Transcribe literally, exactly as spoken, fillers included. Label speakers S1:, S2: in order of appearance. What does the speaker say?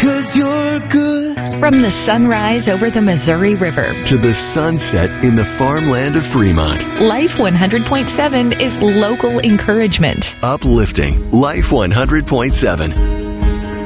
S1: 'cause you're good.
S2: From the sunrise over the Missouri River
S3: to the sunset in the farmland of Fremont.
S2: Life one hundred point seven is local encouragement.
S3: Uplifting Life one hundred point seven.